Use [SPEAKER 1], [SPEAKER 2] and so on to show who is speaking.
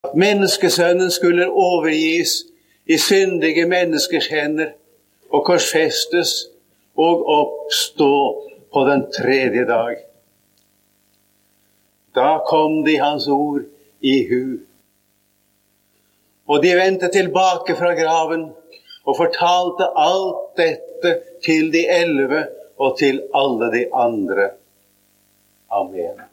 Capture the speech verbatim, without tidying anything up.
[SPEAKER 1] menneskesønnen skulle overgis i syndige menneskers hender og korsfestes og oppstå på den tredje dag. Da kom de hans ord i hu. Og de vendte tilbake fra graven og fortalte alt dette til de elleve og til alle de andre. Amen.